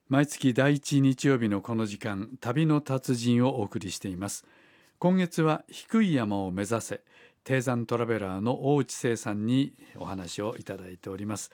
毎月第1日曜日のこの時間、旅の達人をお送りしています。今月は低い山を目指せ、低山トラベラーの大内清さんにお話をいただいております。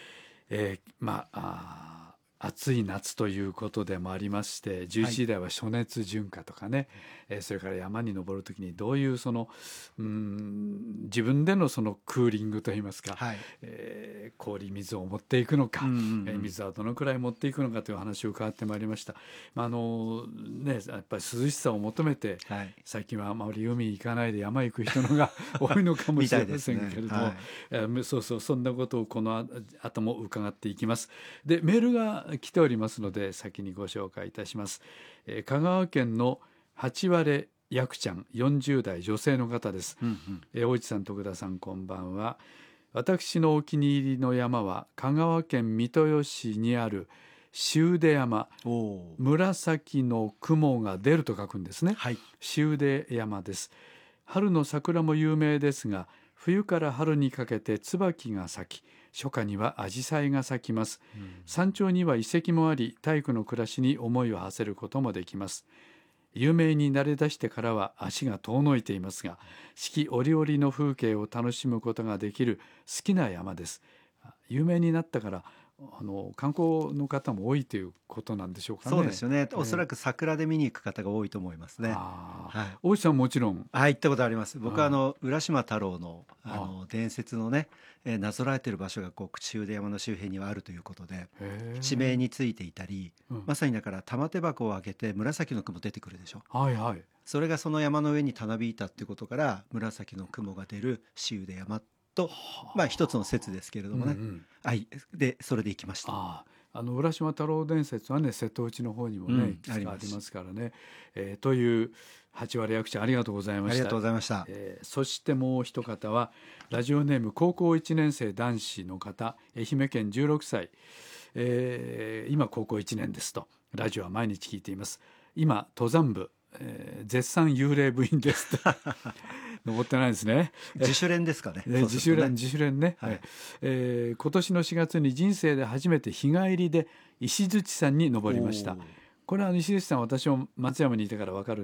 暑い夏ということでもありまして、11時台は暑熱順化とかね、それから山に登るときにどういう自分でのそのクーリングといいますか、氷水を持っていくのか、水はどのくらい持っていくのかという話を伺ってまいりました。やっぱり涼しさを求めて、最近はあまり海行かないで山行く人のが多いのかもしれませんけれども、そんなことをこの後も伺っていきます。で、メールが来ておりますので先にご紹介いたします。香川県の八割やくちゃん、40代女性の方です。大内さん、徳田さん、こんばんは。私のお気に入りの山は香川県三豊市にある紫雲出山、紫の雲が出ると書くんですね。紫雲出山です。春の桜も有名ですが、冬から春にかけて椿が咲き、初夏には紫陽花が咲きます。山頂には遺跡もあり、体育の暮らしに思いを馳せることもできます。有名になりだしてからは足が遠のいていますが、四季折々の風景を楽しむことができる好きな山です。有名になったから観光の方も多いということなんでしょうかね。 そうですよね。おそらく桜で見に行く方が多いと思いますね。 大内さんもちろん。 行ったことあります。僕は浦島太郎の伝説のね、なぞらえている場所が紫雲出山の周辺にはあるということで、地名についていたり、まさにだから玉手箱を開けて紫の雲出てくるでしょ。それがその山の上にたなびいたっていうことから、紫の雲が出る紫雲出山と、一つの説ですけれどもね。でそれで行きました。 浦島太郎伝説はね、瀬戸内の方にもね、ありますからね。という八割役者、ありがとうございました。 ありがとうございました。 そしてもう一方はラジオネーム高校1年生男子の方、愛媛県16歳、今高校1年ですと。ラジオは毎日聞いています。今登山部、絶賛幽霊部員ですと登ってないですね。 自主練ですかね。 自主練ね。今年の4月に人生で初めて日帰りで石鎚山に登りました。これは石鎚山、私も松山にいたから分かる